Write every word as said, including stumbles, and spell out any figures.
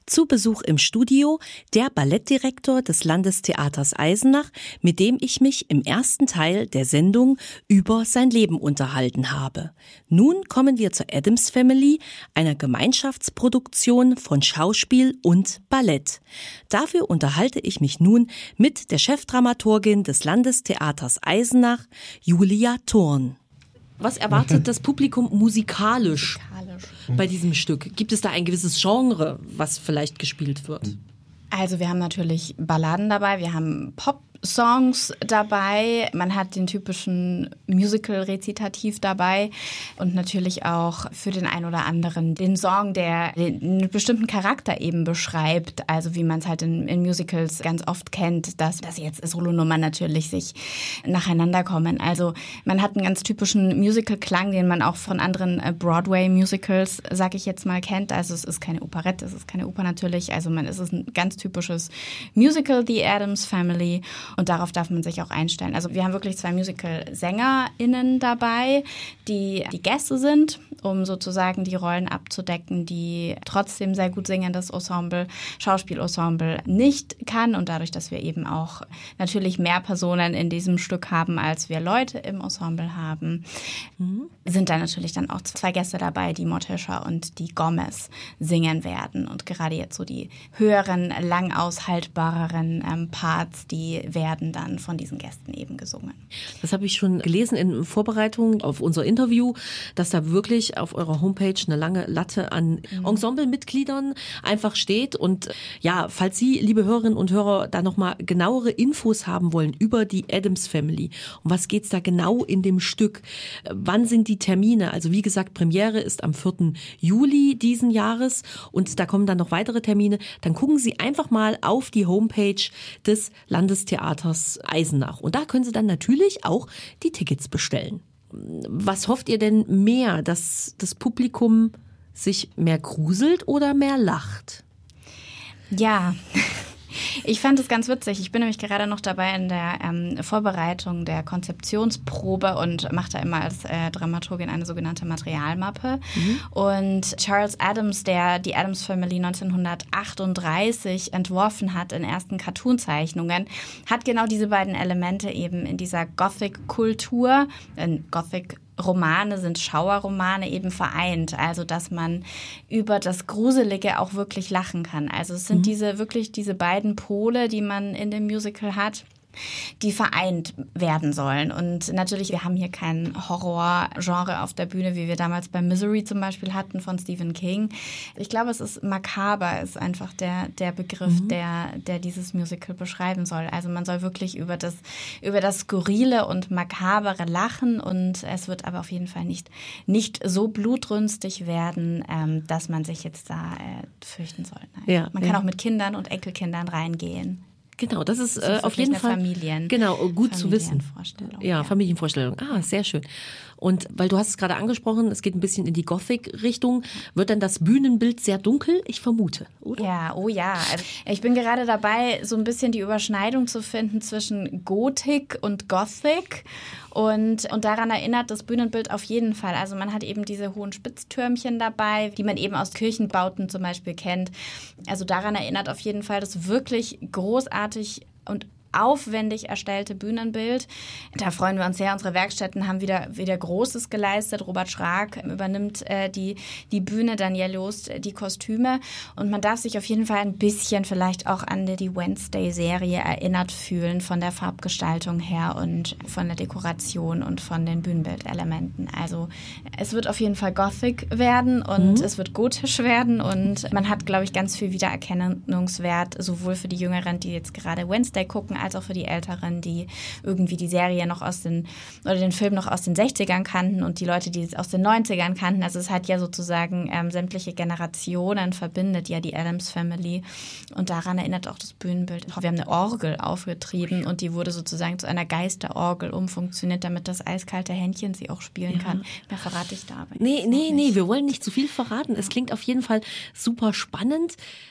Zu Besuch im Studio der Ballettdirektor des Landestheaters Eisenach, mit dem ich mich im ersten Teil der Sendung über sein Leben unterhalten habe. Nun kommen wir zur Addams Family, einer Gemeinschaftsproduktion von Schauspiel und Ballett. Dafür unterhalte ich mich nun mit der Chefdramaturgin des Landestheaters Eisenach, Julia Thurn. Was erwartet das Publikum musikalisch, musikalisch bei diesem Stück? Gibt es da ein gewisses Genre, was vielleicht gespielt wird? Also wir haben natürlich Balladen dabei, wir haben Pop-Songs dabei, man hat den typischen Musical-Rezitativ dabei und natürlich auch für den einen oder anderen den Song, der einen bestimmten Charakter eben beschreibt, also wie man es halt in, in Musicals ganz oft kennt, dass, dass jetzt Solonummern natürlich sich nacheinander kommen. Also man hat einen ganz typischen Musical-Klang, den man auch von anderen Broadway-Musicals, sag ich jetzt mal, kennt. Also es ist keine Operette, es ist keine Oper natürlich, also man, es ist ein ganz typisches Musical, The Addams Family, und darauf darf man sich auch einstellen. Also wir haben wirklich zwei Musical-SängerInnen dabei, die die Gäste sind, um sozusagen die Rollen abzudecken, die trotzdem sehr gut singen, das Ensemble, Schauspielensemble nicht kann. Und dadurch, dass wir eben auch natürlich mehr Personen in diesem Stück haben, als wir Leute im Ensemble haben, mhm. sind da natürlich dann auch zwei Gäste dabei, die Morticia und die Gomez singen werden. Und gerade jetzt so die höheren, lang aushaltbareren ähm, Parts, die werden dann von diesen Gästen eben gesungen. Das habe ich schon gelesen in Vorbereitung auf unser Interview, dass da wirklich auf eurer Homepage eine lange Latte an mhm. Ensemblemitgliedern einfach steht. Und ja, falls Sie, liebe Hörerinnen und Hörer, da nochmal genauere Infos haben wollen über die Addams Family, um was geht's da genau in dem Stück? Wann sind die Termine? Also wie gesagt, Premiere ist am vierten Juli diesen Jahres und da kommen dann noch weitere Termine. Dann gucken Sie einfach mal auf die Homepage des Landestheaters Eisenach. Und da können Sie dann natürlich auch die Tickets bestellen. Was hofft ihr denn mehr, dass das Publikum sich mehr gruselt oder mehr lacht? Ja, ich fand es ganz witzig. Ich bin nämlich gerade noch dabei in der ähm, Vorbereitung der Konzeptionsprobe und mache da immer als äh, Dramaturgin eine sogenannte Materialmappe. Mhm. Und Charles Addams, der die Addams Family neunzehnhundertachtunddreißig entworfen hat in ersten Cartoonzeichnungen, hat genau diese beiden Elemente eben in dieser Gothic-Kultur, in Gothic Romane sind Schauerromane eben vereint, also dass man über das Gruselige auch wirklich lachen kann. Also es sind mhm. diese wirklich diese beiden Pole, die man in dem Musical hat, die vereint werden sollen. Und natürlich, wir haben hier kein Horrorgenre auf der Bühne, wie wir damals bei Misery zum Beispiel hatten von Stephen King. Ich glaube, es ist makaber, ist einfach der, der Begriff, mhm. der, der dieses Musical beschreiben soll. Also man soll wirklich über das, über das Skurrile und Makabere lachen und es wird aber auf jeden Fall nicht, nicht so blutrünstig werden, ähm, dass man sich jetzt da äh, fürchten soll. Nein. Ja, man kann ja. auch mit Kindern und Enkelkindern reingehen. Genau, das ist, das ist äh, auf jeden Fall Familien, genau gut zu wissen. Ja, ja, Familienvorstellung. Ah, sehr schön. Und weil du hast es gerade angesprochen, es geht ein bisschen in die Gothic-Richtung. Wird dann das Bühnenbild sehr dunkel? Ich vermute, oder? Ja, oh ja. Also ich bin gerade dabei, so ein bisschen die Überschneidung zu finden zwischen Gotik und Gothic. Und, und daran erinnert das Bühnenbild auf jeden Fall. Also man hat eben diese hohen Spitztürmchen dabei, die man eben aus Kirchenbauten zum Beispiel kennt. Also daran erinnert auf jeden Fall das wirklich großartig und aufwendig erstellte Bühnenbild. Da freuen wir uns sehr. Unsere Werkstätten haben wieder, wieder Großes geleistet. Robert Schrag übernimmt äh, die, die Bühne, Daniel Joost äh, die Kostüme. Und man darf sich auf jeden Fall ein bisschen vielleicht auch an die Wednesday-Serie erinnert fühlen, von der Farbgestaltung her und von der Dekoration und von den Bühnenbildelementen. Also es wird auf jeden Fall Gothic werden und mhm. es wird gotisch werden und man hat, glaube ich, ganz viel Wiedererkennungswert, sowohl für die Jüngeren, die jetzt gerade Wednesday gucken, als auch für die Älteren, die irgendwie die Serie noch aus den, oder den Film noch aus den sechzigern kannten und die Leute, die es aus den neunzigern kannten. Also es hat ja sozusagen ähm, sämtliche Generationen verbindet ja die Addams Family und daran erinnert auch das Bühnenbild. Wir haben eine Orgel aufgetrieben und die wurde sozusagen zu einer Geisterorgel umfunktioniert, damit das eiskalte Händchen sie auch spielen ja. kann. Mehr verrate ich da aber Nee, nee, nee, wir wollen nicht zu viel verraten. Ja. Es klingt auf jeden Fall super spannend.